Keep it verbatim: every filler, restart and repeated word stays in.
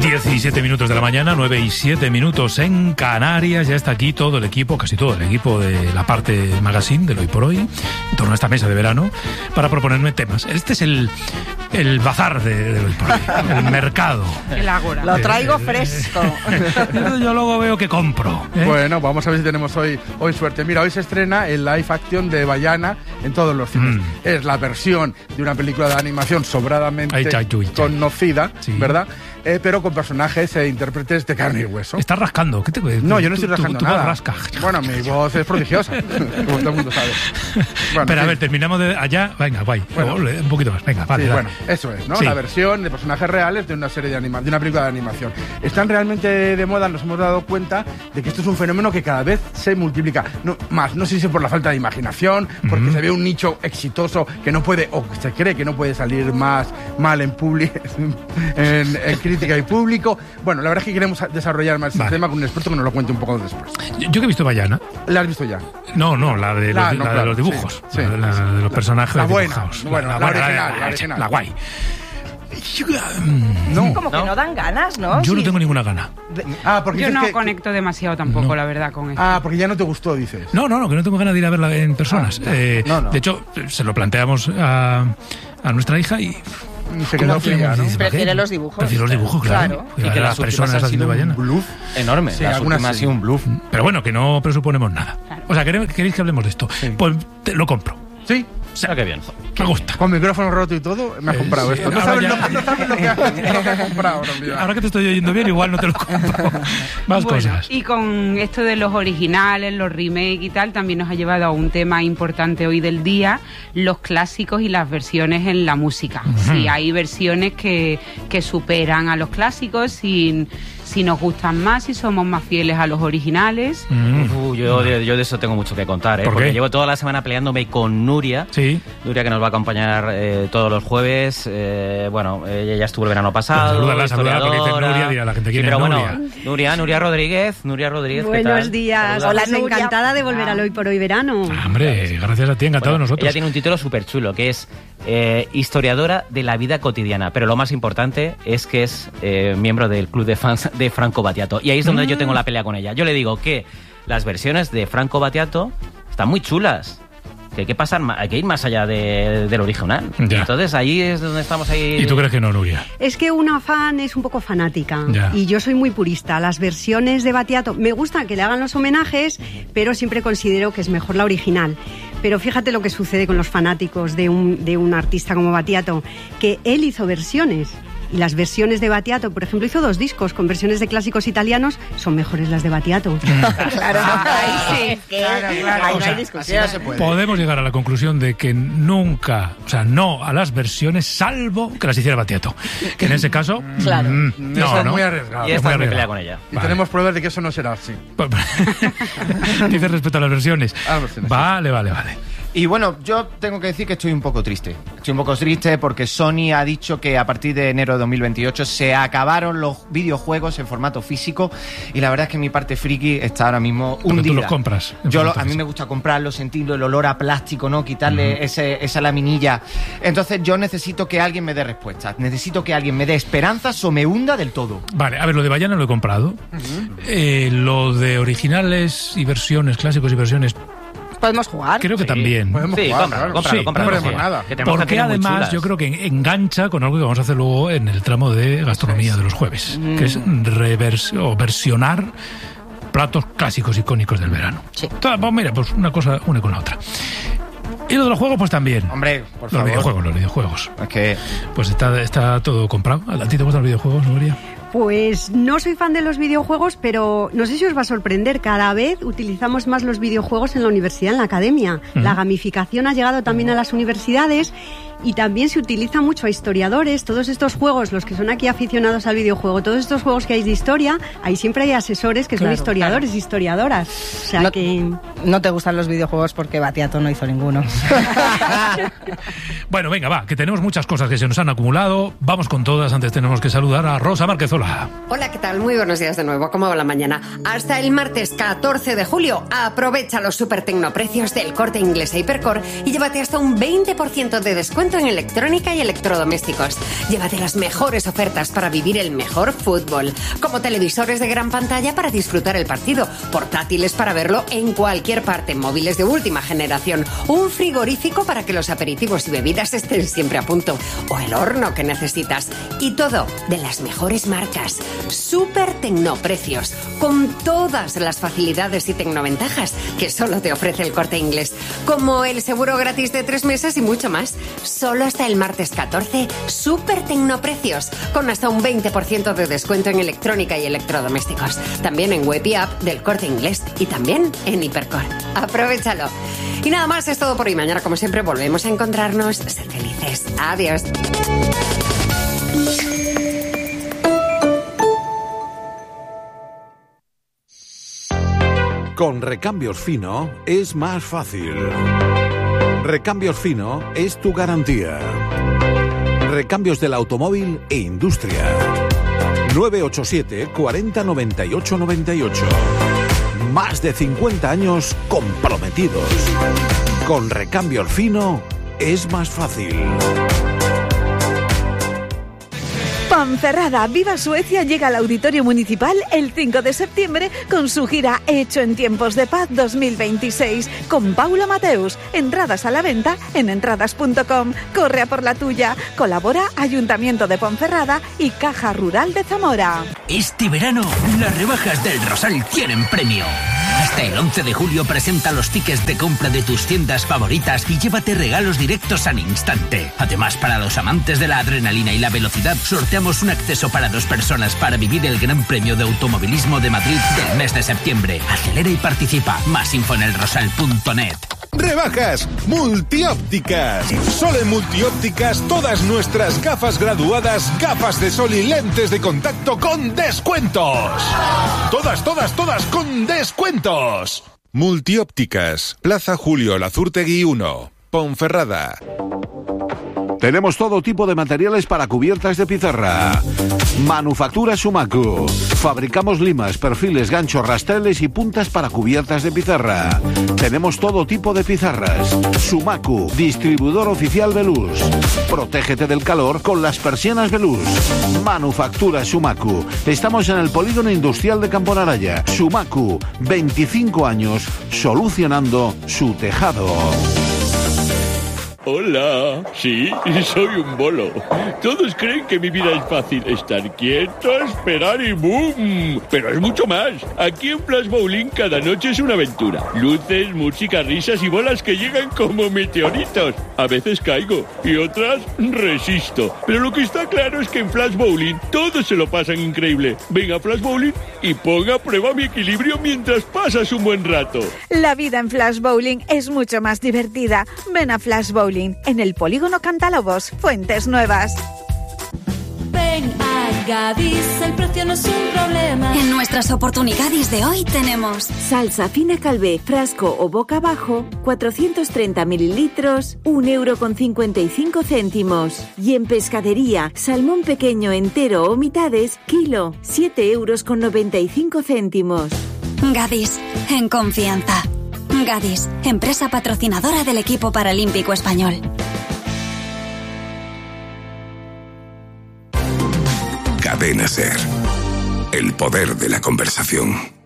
diecisiete minutos de la mañana, nueve y siete minutos en Canarias. Ya está aquí todo el equipo, casi todo el equipo de la parte magazine del Hoy por Hoy, en torno a esta mesa de verano, para proponerme temas. Este es el, el bazar de, del Hoy por Hoy, el mercado. El ágora. Lo traigo eh, fresco. Eh, yo luego veo que compro. ¿eh? Bueno, vamos a ver si tenemos hoy, hoy suerte. Mira, hoy se estrena el live action de Bayana en todos los cines. Mm. Es la versión de una película de animación sobradamente Ay, chay, chay, chay. conocida, sí. ¿verdad? Eh, pero con personajes e intérpretes de carne y hueso. ¿Estás rascando? ¿Qué te tú, No, yo no estoy rascando tú, tú nada. Rasca. Bueno, mi voz es prodigiosa, como todo el mundo sabe. Bueno, pero a ver, terminamos de allá. Venga, guay. Bueno, un poquito más. Venga, vale. Sí, dale. bueno, eso es, ¿no? Sí. La versión de personajes reales de una serie de anima de una película de animación. Están realmente de moda, nos hemos dado cuenta de que esto es un fenómeno que cada vez se multiplica. No, más, no sé si por la falta de imaginación, porque uh-huh. se ve un nicho exitoso que no puede, o se cree que no puede salir más mal en, publi en, en crítica y público. Bueno, la verdad es que queremos desarrollar más vale. el tema con un experto que nos lo cuente un poco después. Yo, yo que he visto Bayana. ¿La has visto ya? No, no, la de la, los, no, la claro, de los dibujos. Sí, la, sí, la, sí. de los personajes la buena, dibujados. Bueno, la, la, la, original, la, la original. La guay. Yo, no. Como que no. no dan ganas, ¿no? Yo sí. no tengo ninguna gana. Ah, porque yo no que, conecto demasiado tampoco, no. la verdad, con esto. Ah, porque ya no te gustó, dices. No, no, no, que no tengo ganas de ir a verla en personas. Ah, eh, no, no. De hecho, se lo planteamos a, a nuestra hija y... Se quedó fría, ¿no? Prefiere los dibujos. Prefiere los dibujos, claro. claro. Y que las personas haciendo Bayana. un bluff enorme. Sí, las últimas ha sido un bluff. Pero bueno, que no presuponemos nada. Claro. O sea, ¿queréis, ¿queréis que hablemos de esto? Sí. Pues te, lo compro. Sí. O sea, qué bien. Me gusta. Con micrófono roto y todo, me has eh, comprado sí, esto. No sabes, ya... lo, no sabes lo que has, lo que has comprado. No, ahora que te estoy oyendo bien, igual no te lo compro. Más bueno, cosas. Y con esto de los originales, los remakes y tal, también nos ha llevado a un tema importante hoy del día, los clásicos y las versiones en la música. Uh-huh. Sí, hay versiones que, que superan a los clásicos sin... si nos gustan más, si somos más fieles a los originales. Mm. Uh, yo, de, yo de eso tengo mucho que contar, ¿eh? ¿Por porque qué? llevo toda la semana peleándome con Nuria. Sí. Nuria, que nos va a acompañar eh, todos los jueves. Eh, bueno, ella ya estuvo el verano pasado. Salúdala, salúdala, porque dice Nuria, dirá la gente quién sí, es pero Nuria. Bueno, Nuria, Nuria Rodríguez. Nuria Rodríguez, ¿qué Buenos tal? días. Hola, Nuria. Encantada de volver ah. al Hoy por Hoy verano. Ah, hombre, gracias a ti, encantado bueno, de nosotros. Ella tiene un título súper chulo, que es eh, historiadora de la vida cotidiana. Pero lo más importante es que es eh, miembro del club de fans de Franco Battiato. Y ahí es donde mm. yo tengo la pelea con ella. Yo le digo que las versiones de Franco Battiato están muy chulas. Que hay que pasar, hay que ir más allá de, del original. Ya. Entonces ahí es donde estamos ahí. ¿Y tú crees que no, Nuria? Es que una fan es un poco fanática. Ya. Y yo soy muy purista. Las versiones de Battiato me gustan que le hagan los homenajes, pero siempre considero que es mejor la original. Pero fíjate lo que sucede con los fanáticos de un, de un artista como Battiato, que él hizo versiones. Y las versiones de Battiato, por ejemplo, hizo dos discos con versiones de clásicos italianos, son mejores las de Battiato. Claro, ahí sí, claro, claro. Ahí o no sea, hay discusión. no se puede. Podemos llegar a la conclusión de que nunca, o sea, no a las versiones, salvo que las hiciera Battiato. Que en ese caso, claro. mmm, no, no, es no. muy arriesgado. Y esta es mi pelea con ella. Y vale. tenemos pruebas de que eso no será así. Dices respecto a las versiones. A las versiones vale, vale, vale. Y bueno, yo tengo que decir que estoy un poco triste. Estoy un poco triste porque Sony ha dicho que a partir de enero de dos mil veintiocho se acabaron los videojuegos en formato físico y la verdad es que mi parte friki está ahora mismo hundida. Porque tú los compras. Yo lo, a mí me gusta comprarlos, sentirlo, el olor a plástico, ¿no? Quitarle uh-huh. ese, esa laminilla. Entonces yo necesito que alguien me dé respuestas. Necesito que alguien me dé esperanzas o me hunda del todo. Vale, a ver, lo de Bayana lo he comprado. Uh-huh. Eh, lo de originales y versiones, clásicos y versiones... ¿Podemos jugar? Creo que sí. también. Podemos sí, jugar, claro. Cómpralo, sí, cómpralo, no cómpralo. nada. Porque además yo creo que engancha con algo que vamos a hacer luego en el tramo de gastronomía de los jueves, mm. que es revers o versionar platos clásicos icónicos del verano. Sí. Entonces, pues mira, pues una cosa une con la otra. Y lo de los juegos, pues también. Hombre, por los favor. videojuegos, los videojuegos. Es que... Pues está, está todo comprado. ¿A ti te gustan los videojuegos, Nuria? Pues no soy fan de los videojuegos, pero no sé si os va a sorprender. Cada vez utilizamos más los videojuegos en la universidad, en la academia. Uh-huh. La gamificación ha llegado también a las universidades y también se utiliza mucho a historiadores. Todos estos juegos, los que son aquí aficionados al videojuego, todos estos juegos que hay de historia, ahí siempre hay asesores que claro, son historiadores, claro. historiadoras. O sea no, que... no te gustan los videojuegos porque Battiato no hizo ninguno. Bueno, venga, va, que tenemos muchas cosas que se nos han acumulado. Vamos con todas. Antes tenemos que saludar a Rosa Márquez. Hola. Hola, ¿qué tal? Muy buenos días de nuevo. ¿Cómo va la mañana? Hasta el martes catorce de julio, aprovecha los super tecnoprecios del Corte Inglés e Hipercor y llévate hasta un veinte por ciento de descuento descuento en electrónica y electrodomésticos. Llévate las mejores ofertas para vivir el mejor fútbol, como televisores de gran pantalla para disfrutar el partido, portátiles para verlo en cualquier parte, móviles de última generación, un frigorífico para que los aperitivos y bebidas estén siempre a punto, o el horno que necesitas. Y todo de las mejores marcas. Super Tecnoprecios, con todas las facilidades y tecnoventajas que solo te ofrece el Corte Inglés, como el seguro gratis de tres meses y mucho más. Solo hasta el martes catorce, Super Tecnoprecios, con hasta un veinte por ciento de descuento en electrónica y electrodomésticos. También en web y app del Corte Inglés y también en Hipercor. Aprovechalo. Y nada más, es todo por hoy. Mañana, como siempre, volvemos a encontrarnos. Sed felices. Adiós. Con Recambios Fino es más fácil. Recambios Fino es tu garantía. Recambios del automóvil e industria. nueve ocho siete, cuarenta, noventa y ocho, noventa y ocho. Más de cincuenta años comprometidos. Con Recambios Fino es más fácil. Ponferrada Viva Suecia llega al Auditorio Municipal el cinco de septiembre con su gira Hecho en Tiempos de Paz dos mil veintiséis con Paula Mateus. Entradas a la venta en entradas punto com. Corre a por la tuya. Colabora Ayuntamiento de Ponferrada y Caja Rural de Zamora. Este verano, las rebajas del Rosal tienen premio. Hasta el once de julio presenta los tickets de compra de tus tiendas favoritas y llévate regalos directos al instante. Además, para los amantes de la adrenalina y la velocidad, sorteamos un acceso para dos personas para vivir el Gran Premio de Automovilismo de Madrid del mes de septiembre. Acelera y participa. Más info en el rosal punto net. Rebajas multiópticas. Solo en multiópticas todas nuestras gafas graduadas, gafas de sol y lentes de contacto con descuentos. Todas, todas, todas con descuentos. Multiópticas, Plaza Julio Lazurtegui uno, Ponferrada. Tenemos todo tipo de materiales para cubiertas de pizarra. Manufactura Sumacu. Fabricamos limas, perfiles, ganchos, rasteles y puntas para cubiertas de pizarra. Tenemos todo tipo de pizarras. Sumacu, distribuidor oficial Veluz. Protégete del calor con las persianas Veluz. Manufactura Sumacu. Estamos en el Polígono Industrial de Camponaraya. Sumacu, veinticinco años solucionando su tejado. Hola, sí, soy un bolo. Todos creen que mi vida es fácil. Estar quieto, esperar y ¡boom! Pero es mucho más. Aquí en Flash Bowling cada noche es una aventura. Luces, música, risas y bolas que llegan como meteoritos. A veces caigo y otras resisto. Pero lo que está claro es que en Flash Bowling todos se lo pasan increíble. Venga a Flash Bowling y ponga a prueba mi equilibrio mientras pasas un buen rato. La vida en Flash Bowling es mucho más divertida. Ven a Flash Bowling en el Polígono Cantalobos, Fuentes Nuevas. Ven a Gadis, el precio no es un problema. En nuestras oportunidades de hoy tenemos salsa fina Calvé, frasco o boca abajo, cuatrocientos treinta mililitros, un euro con cincuenta y cinco céntimos. Y en pescadería, salmón pequeño entero o mitades, kilo, siete euros con noventa y cinco céntimos. Gadis, en confianza. Gadis, empresa patrocinadora del equipo paralímpico español. Cadena SER. El poder de la conversación.